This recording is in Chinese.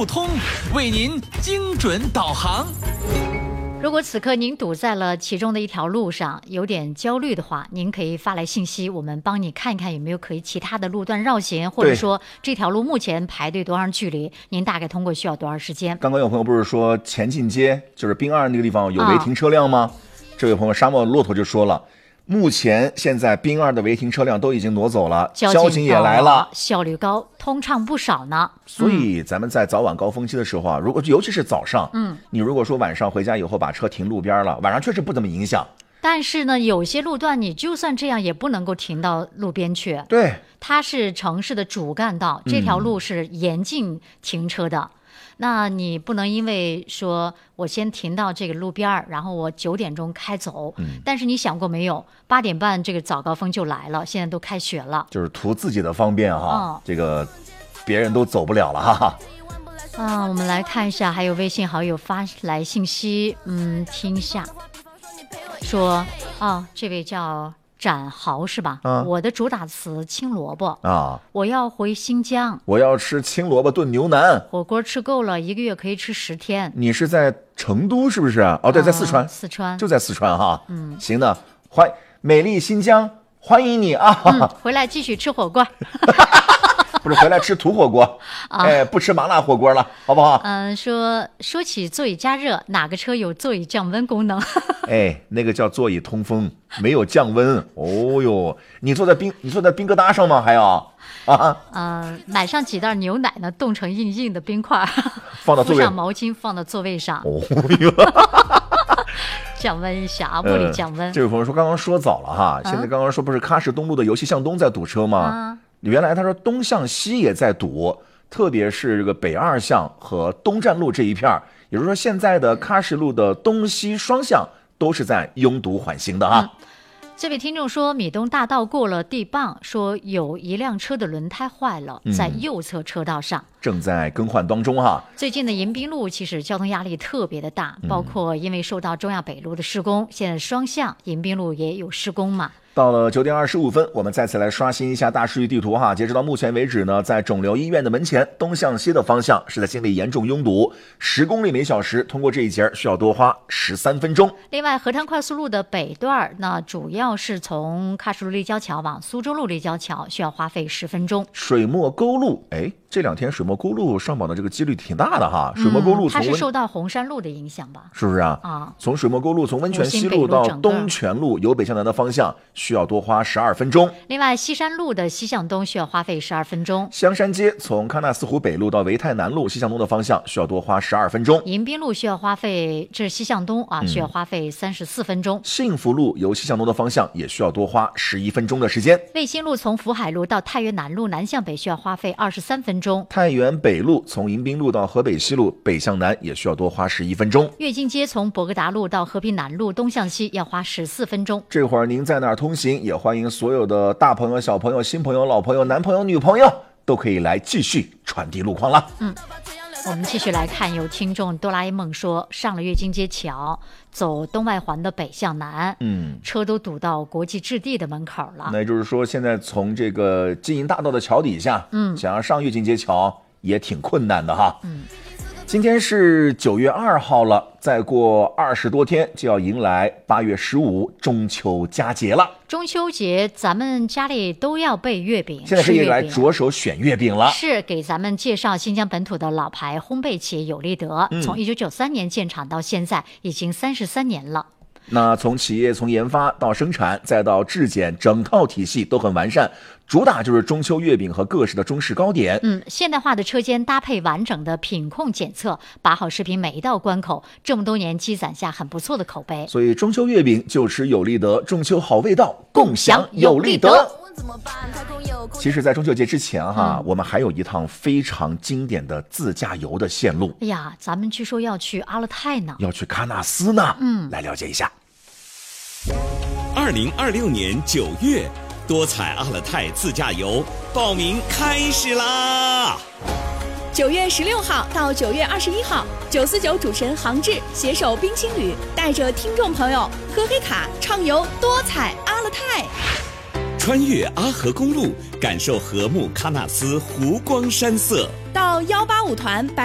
通，为您精准导航。 如果此刻您堵在了其中的一条路上，有点焦虑的话，您可以发来信息，我们帮你看一看有没有可以其他的路段绕行，或者说这条路目前排队多长距离，您大概通过需要多长时间。 刚刚有朋友不是说前进街就是滨二那个地方有违停车辆吗？这位朋友沙漠骆驼就说了，目前现在滨二的违停车辆都已经挪走了，交警也来了， 效率高，通畅不少呢。 所以咱们在早晚高峰期的时候啊，如果尤其是早上，你如果说晚上回家以后把车停路边了，晚上确实不怎么影响。 但是呢，有些路段你就算这样也不能够停到路边去。 对， 它是城市的主干道，这条路是严禁停车的。那你不能因为说我先停到这个路边，然后我9点钟开走，但是你想过没有，8点半这个早高峰就来了，现在都开学了， 就是图自己的方便哈，这个别人都走不了了哈。 我们来看一下，还有微信好友发来信息，听一下，说这位叫展豪是吧？我的主打词青萝卜啊，我要回新疆， 我要吃青萝卜炖牛腩， 火锅吃够了1个月可以吃10天。 你是在成都是不是？对，在四川，就在四川哈。行的，美丽新疆欢迎你啊！ 回来继续吃火锅。 不是回来吃土火锅，不吃麻辣火锅了，好不好？ 说起座椅加热，哪个车有座椅降温功能？ 那个叫座椅通风，没有降温。哦哟，你坐在冰疙瘩上吗？还要买上几袋牛奶呢，冻成硬硬的冰块， 放到座位， 敷上毛巾放到座位上。 哦哟。 降温一下，物理降温。 这位朋友说，刚刚说早了哈，现在刚刚说不是喀什东路的由西向东在堵车吗？原来他说东向西也在堵，特别是这个北2巷和东站路这一片，也就是说现在的喀什路的东西双向都是在拥堵缓行的哈。 这位听众说，米东大道过了地磅，说有一辆车的轮胎坏了，在右侧车道上， 正在更换当中哈。 最近的迎宾路其实交通压力特别的大，包括因为受到中亚北路的施工，现在双向迎宾路也有施工嘛。 到了9点25分，我们再次来刷新一下大数据地图哈。截止到目前为止呢，在肿瘤医院的门前东向西的方向是在经历严重拥堵，10公里每小时，通过这一节需要多花13分钟。 另外，河滩快速路的北段，那主要是从喀什路立交桥往苏州路立交桥，需要花费10分钟。 水墨沟路，这2天水墨沟路上榜的这个几率挺大的哈。水墨沟路它是受到红山路的影响吧？ 是不是啊？从水墨沟路从温泉西路到东泉路由北向南的方向需要多花12分钟。 另外，西山路的西向东需要花费12分钟。 香山街从喀纳斯湖北路到维泰南路西向东的方向需要多花12分钟。 迎宾路需要花费，这是西向东需要花费34分钟。 幸福路由西向东的方向也需要多花11分钟的时间。 卫星路从福海路到太原南路南向北需要花费23分钟。 太原北路从迎宾路到河北西路北向南也需要多花11分钟。 跃进街从博格达路到和平南路东向西要花14分钟。 这会儿您在哪儿通行，也欢迎所有的大朋友小朋友新朋友老朋友男朋友女朋友都可以来继续传递路况了。 我们继续来看，有听众哆啦 A 梦说，上了跃金街桥走东外环的北向南，车都堵到国际置地的门口了。 那也就是说，现在从这个金银大道的桥底下，想要上跃金街桥也挺困难的哈。今天是9月2号了，再过20多天就要迎来8月15中秋佳节了。 中秋节咱们家里都要备月饼， 现在可以来着手选月饼了。 是给咱们介绍新疆本土的老牌烘焙企业有利德，从1993年建厂到现在已经33年了。 那从企业从研发到生产再到质检，整套体系都很完善，主打就是中秋月饼和各式的中式糕点。 现代化的车间搭配完整的品控检测，把好食品每一道关口，这么多年积攒下很不错的口碑。 所以中秋月饼就吃有利德，中秋好味道，共享有利德。其实在中秋节之前我们还有一趟非常经典的自驾游的线路。 咱们据说要去阿勒泰呢， 要去喀纳斯呢。来了解一下。 2026年9月，多彩阿勒泰自驾游报名开始啦 ！9月16号到9月21号，949主持人杭志携手冰青旅，带着听众朋友喝黑卡畅游多彩阿勒泰。 穿越阿合公路，感受和睦喀纳斯湖光山色。 到185团